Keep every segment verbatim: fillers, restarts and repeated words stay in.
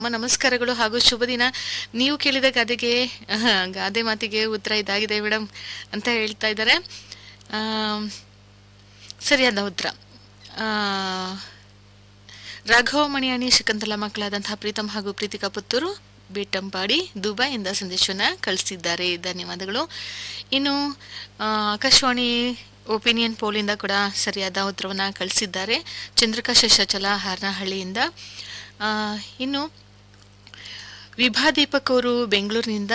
ನಮಸ್ಕಾರಗಳು ಹಾಗೂ ಶುಭ ದಿನ. ನೀವು ಕೇಳಿದ ಗಾದೆಗೆ ಆಹ್, ಗಾದೆ ಮಾತಿಗೆ ಉತ್ತರ ಇದಾಗಿದೆ ಮೇಡಮ್ ಅಂತ ಹೇಳ್ತಾ ಇದ್ದಾರೆ. ಆ, ಸರಿಯಾದ ಉತ್ತರ ಆ, ರಾಘವ ಮಣಿಯಾಣಿ ಶಕಂತಲ ಮಕ್ಕಳಾದಂತಹ ಪ್ರೀತಮ್ ಹಾಗೂ ಪ್ರೀತಿಕಾ ಪುತ್ತೂರು ಬೇಟಂಪಾಡಿ ದುಬೈಯಿಂದ ಸಂದೇಶವನ್ನ ಕಳಿಸಿದ್ದಾರೆ. ಧನ್ಯವಾದಗಳು. ಇನ್ನು ಆ, ಆಕಾಶವಾಣಿ ಒಪಿನಿಯನ್ ಪೋಲಿಂದ ಕೂಡ ಸರಿಯಾದ ಉತ್ತರವನ್ನ ಕಳಿಸಿದ್ದಾರೆ ಚಂದ್ರಿಕಾ ಶೇಷಾಚಲ ಹಾರನಹಳ್ಳಿಯಿಂದ. ಆ, ಇನ್ನು ವಿಭಾ ದೀಪಕ್ ಅವರು ಬೆಂಗಳೂರಿನಿಂದ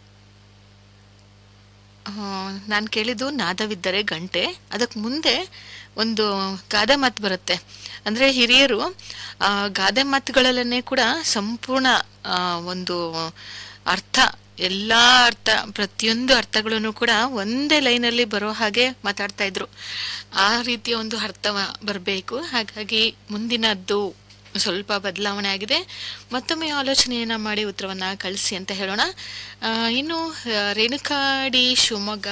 ನಾನು ಕೇಳಿದ್ದು ನಾದವಿದ್ದರೆ ಗಂಟೆ, ಅದಕ್ಕೆ ಮುಂದೆ ಒಂದು ಗಾದೆ ಮಾತು ಬರುತ್ತೆ. ಅಂದರೆ ಹಿರಿಯರು ಆ ಗಾದೆ ಮಾತುಗಳಲ್ಲೇ ಕೂಡ ಸಂಪೂರ್ಣ ಆ, ಒಂದು ಅರ್ಥ ಎಲ್ಲ ಅರ್ಥ ಪ್ರತಿಯೊಂದು ಅರ್ಥಗಳನ್ನು ಕೂಡ ಒಂದೇ ಲೈನಲ್ಲಿ ಬರೋ ಹಾಗೆ ಮಾತಾಡ್ತಾ ಇದ್ರು. ಆ ರೀತಿಯ ಒಂದು ಅರ್ಥ ಬರಬೇಕು. ಹಾಗಾಗಿ ಮುಂದಿನದ್ದು ಸ್ವಲ್ಪ ಬದಲಾವಣೆ ಆಗಿದೆ. ಮತ್ತೊಮ್ಮೆ ಆಲೋಚನೆಯನ್ನ ಮಾಡಿ ಉತ್ತರವನ್ನ ಕಳಿಸಿ ಅಂತ ಹೇಳೋಣ. ಆ, ಇನ್ನು ಆ, ರೇಣುಕಾಡಿ ಶಿವಮೊಗ್ಗ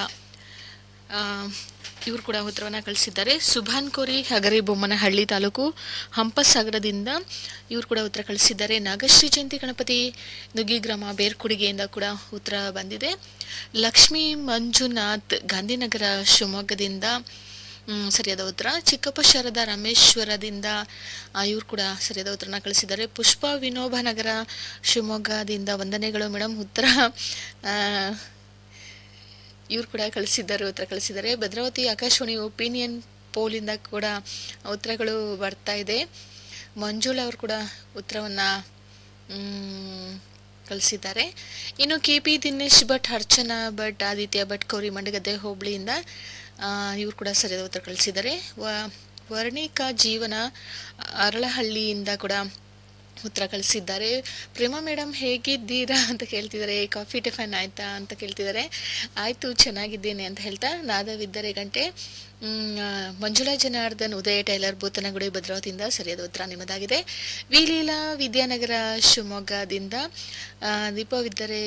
ಇವರು ಕೂಡ ಉತ್ತರವನ್ನ ಕಳಿಸಿದ್ದಾರೆ. ಸುಭಾನ್ ಕೋರಿ ಹಗರಿಬೊಮ್ಮನಹಳ್ಳಿ ತಾಲೂಕು ಹಂಪಸಾಗರದಿಂದ ಇವರು ಕೂಡ ಉತ್ತರ ಕಳಿಸಿದ್ದಾರೆ. ನಾಗಶ್ರೀ ಜಯಂತಿ ಗಣಪತಿ ನುಗ್ಗಿ ಗ್ರಾಮ ಬೇರ್ಕುಡಿಗೆಯಿಂದ ಕೂಡ ಉತ್ತರ ಬಂದಿದೆ. ಲಕ್ಷ್ಮೀ ಮಂಜುನಾಥ್ ಗಾಂಧಿನಗರ ಶಿವಮೊಗ್ಗದಿಂದ ಹ್ಮ್ ಸರಿಯಾದ ಉತ್ತರ. ಚಿಕ್ಕಪ್ಪ ಶಾರದಾ ರಾಮೇಶ್ವರದಿಂದ ಇವ್ರು ಕೂಡ ಸರಿಯಾದ ಉತ್ತರನ ಕಳಿಸಿದ್ದಾರೆ. ಪುಷ್ಪ ವಿನೋಬ ನಗರ ಶಿವಮೊಗ್ಗದಿಂದ ವಂದನೆಗಳು ಮೇಡಮ್. ಉತ್ತರ ಆ, ಇವ್ರು ಕೂಡ ಕಳಿಸಿದ್ದಾರೆ ಉತ್ತರ ಕಳಿಸಿದ್ದಾರೆ. ಭದ್ರಾವತಿ ಆಕಾಶವಾಣಿ ಒಪಿನಿಯನ್ ಪೋಲಿಂದ ಕೂಡ ಉತ್ತರಗಳು ಬರ್ತಾ ಇದೆ. ಮಂಜುಳಾ ಅವರು ಕೂಡ ಉತ್ತರವನ್ನ ಹ್ಮ್ ಕಳಿಸಿದ್ದಾರೆ. ಇನ್ನು ಕೆ ಪಿ ದಿನೇಶ್ ಭಟ್, ಅರ್ಚನಾ ಭಟ್, ಆದಿತ್ಯ ಭಟ್ ಕೌರಿ ಮಂಡಗದ್ದೆ ಹೋಬಳಿಯಿಂದ ಇವ್ರು ಕೂಡ ಸರಿಯಾದ ಉತ್ತರ ಕಳಿಸಿದ್ದಾರೆ. ವ ವರ್ಣಿಕಾ ಜೀವನ ಅರಳಹಳ್ಳಿಯಿಂದ ಕೂಡ ಉತ್ತರ ಕಳಿಸಿದ್ದಾರೆ. ಪ್ರೇಮಾ ಮೇಡಮ್ ಹೇಗಿದ್ದೀರಾ ಅಂತ ಕೇಳ್ತಿದ್ದಾರೆ. ಕಾಫಿ ಟಿಫನ್ ಆಯ್ತಾ ಅಂತ ಕೇಳ್ತಿದ್ದಾರೆ. ಆಯ್ತು, ಚೆನ್ನಾಗಿದ್ದೇನೆ ಅಂತ ಹೇಳ್ತಾ ನಾದವಿದ್ದರೆ ಗಂಟೆ. ಮಂಜುಳಾ ಜನಾರ್ದನ್ ಉದಯ ಟೈಲರ್ ಬೂತನಗುಡಿ ಭದ್ರಾವತಿಯಿಂದ ಸರಿಯಾದ ಉತ್ತರ ನಿಮ್ಮದಾಗಿದೆ. ವಿಲೀಲಾ ವಿದ್ಯಾನಗರ ಶಿವಮೊಗ್ಗದಿಂದ ದೀಪವಿದ್ದರೆ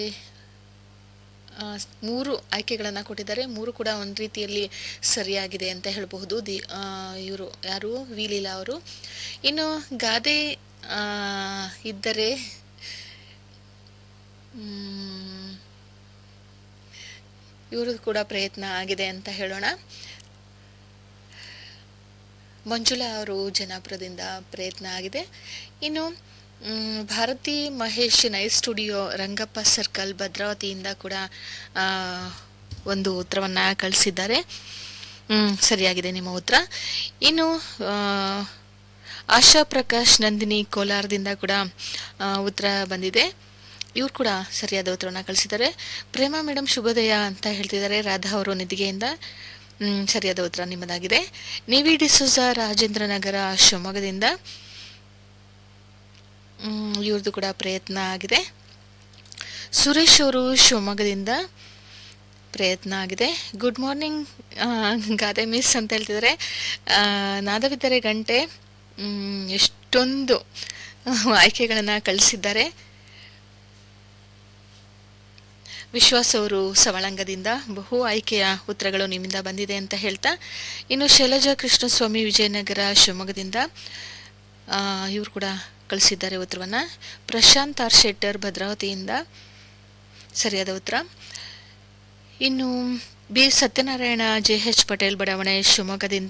ಮೂರು ಆಯ್ಕೆಗಳನ್ನು ಕೊಟ್ಟಿದ್ದಾರೆ. ಮೂರು ಕೂಡ ಒಂದು ರೀತಿಯಲ್ಲಿ ಸರಿಯಾಗಿದೆ ಅಂತ ಹೇಳಬಹುದು. ದಿ ಇವರು ಯಾರು ವಿಲೀಲಾ ಅವರು. ಇನ್ನು ಗಾದೆ ಆ, ಇದ್ದರೆ ಇವ್ರದ್ದು ಕೂಡ ಪ್ರಯತ್ನ ಆಗಿದೆ ಅಂತ ಹೇಳೋಣ. ಮಂಜುಳಾ ಅವರು ಜನಾಪುರದಿಂದ ಪ್ರಯತ್ನ ಆಗಿದೆ. ಇನ್ನು Bharati Mahesh nice studio Rangappa circle ಭದ್ರಾವತಿಯಿಂದ ಕೂಡ ಆ, ಒಂದು ಉತ್ತರವನ್ನ ಕಳಿಸಿದ್ದಾರೆ. ಹ್ಮ್ ಸರಿಯಾಗಿದೆ ನಿಮ್ಮ ಉತ್ತರ. ಇನ್ನು ಆ, ಆಶಾ ಪ್ರಕಾಶ್ ನಂದಿನಿ ಕೋಲಾರದಿಂದ ಕೂಡ ಆ, ಉತ್ತರ ಬಂದಿದೆ. ಇವ್ರು ಕೂಡ ಸರಿಯಾದ ಉತ್ತರವನ್ನ ಕಳಿಸಿದ್ದಾರೆ. ಪ್ರೇಮಾ ಮೇಡಮ್ ಶುಭೋದಯ ಅಂತ ಹೇಳ್ತಿದ್ದಾರೆ ರಾಧಾ ಅವರು ನಿಧಿಗೆಯಿಂದ. ಹ್ಮ್ ಸರಿಯಾದ ಉತ್ತರ ನಿಮ್ಮದಾಗಿದೆ. ನಿವಿ ಡಿಸೋಜ ರಾಜೇಂದ್ರ ನಗರ ಶಿವಮೊಗ್ಗದಿಂದ ಹ್ಮ್ ಇವ್ರದ್ದು ಕೂಡ ಪ್ರಯತ್ನ ಆಗಿದೆ. ಸುರೇಶ್ ಅವರು ಶಿವಮೊಗ್ಗದಿಂದ ಪ್ರಯತ್ನ ಆಗಿದೆ. ಗುಡ್ ಮಾರ್ನಿಂಗ್ ಗಾದೆ ಮಿಸ್ ಅಂತ ಹೇಳ್ತಿದ್ದಾರೆ. ಆ, ನಾದವಿದ್ದರೆ ಗಂಟೆ ಹ್ಮ್ ಎಷ್ಟೊಂದು ಆಯ್ಕೆಗಳನ್ನ ಕಳಿಸಿದ್ದಾರೆ. ವಿಶ್ವಾಸ್ ಅವರು ಸವಳಂಗದಿಂದ ಬಹು ಆಯ್ಕೆಯ ಉತ್ತರಗಳು ನಿಮ್ಮಿಂದ ಬಂದಿದೆ ಅಂತ ಹೇಳ್ತಾ, ಇನ್ನು ಶೈಲಜಾ ಕೃಷ್ಣಸ್ವಾಮಿ ವಿಜಯನಗರ ಶಿವಮೊಗ್ಗದಿಂದ ಇವರು ಕೂಡ ಕಳಿಸಿದ್ದಾರೆ ಉತ್ತರವನ್ನ. ಪ್ರಶಾಂತ್ ಆರ್ ಶೆಟ್ಟರ್ ಭದ್ರಾವತಿಯಿಂದ ಸರಿಯಾದ ಉತ್ತರ. ಇನ್ನು B Satyanarayana J H Patel ಬಡಾವಣೆ ಶಿವಮೊಗ್ಗದಿಂದ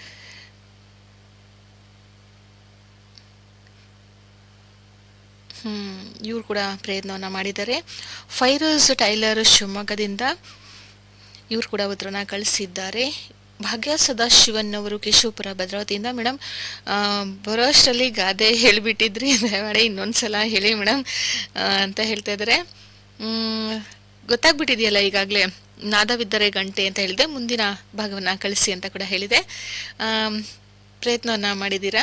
ಹ್ಮ್ ಇವ್ರು ಕೂಡ ಪ್ರಯತ್ನವನ್ನ ಮಾಡಿದ್ದಾರೆ. ಫೈರೋಸ್ ಟೈಲರ್ ಶಿವಮೊಗ್ಗದಿಂದ ಇವ್ರು ಕೂಡ ಉತ್ತರನ ಕಳಿಸಿದ್ದಾರೆ. ಭಾಗ್ಯ ಸದಾಶಿವನ್ ಅವರು ಕೇಶವಪುರ ಭದ್ರಾವತಿಯಿಂದ. ಮೇಡಮ್ ಬರೋ ಅಷ್ಟರಲ್ಲಿ ಗಾದೆ ಹೇಳಿಬಿಟ್ಟಿದ್ರಿ, ದಯಮಾಡಿ ಇನ್ನೊಂದ್ಸಲ ಹೇಳಿ ಮೇಡಮ್ ಅಂತ ಹೇಳ್ತಾ ಇದ್ದಾರೆ. ಹ್ಮ್ ಗೊತ್ತಾಗ್ಬಿಟ್ಟಿದೆಯಲ್ಲ ಈಗಾಗಲೇ, ನಾದವಿದ್ದರೆ ಗಂಟೆ ಅಂತ ಹೇಳಿದೆ. ಮುಂದಿನ ಭಾಗವನ್ನ ಕಳಿಸಿ ಅಂತ ಕೂಡ ಹೇಳಿದೆ. ಪ್ರಯತ್ನವನ್ನ ಮಾಡಿದ್ದೀರಾ.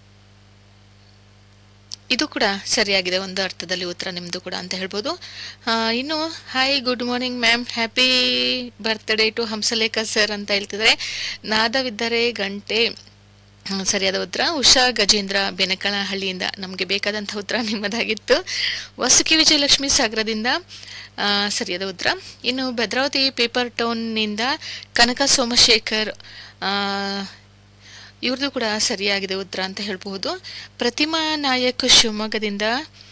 ಇದು ಕೂಡ ಸರಿಯಾಗಿದೆ, ಒಂದು ಅರ್ಥದಲ್ಲಿ ಉತ್ತರ ನಿಮ್ದು ಕೂಡ ಅಂತ ಹೇಳ್ಬೋದು. ಇನ್ನು hi good morning ma'am, happy birthday to Hamsalekha sir ಅಂತ ಹೇಳ್ತಿದ್ದಾರೆ. ನಾದವಿದ್ದರೆ ಗಂಟೆ ಸರಿಯಾದ ಉತ್ತರ. ಉಷಾ ಗಜೇಂದ್ರ ಬೆನಕನಹಳ್ಳಿಯಿಂದ ನಮಗೆ ಬೇಕಾದಂಥ ಉತ್ತರ ನಿಮ್ಮದಾಗಿತ್ತು. ವಸುಕಿ ವಿಜಯಲಕ್ಷ್ಮಿ ಸಾಗರದಿಂದ ಸರಿಯಾದ ಉತ್ತರ. ಇನ್ನು ಭದ್ರಾವತಿ ಪೇಪರ್ ಟೌನ್ನಿಂದ ಕನಕ ಸೋಮಶೇಖರ್ ಇವ್ರದ್ದು ಕೂಡ ಸರಿಯಾಗಿದೆ ಉತ್ತರ ಅಂತ ಹೇಳ್ಬಹುದು. ಪ್ರತಿಮಾ ನಾಯಕ್ ಶಿವಮೊಗ್ಗದಿಂದ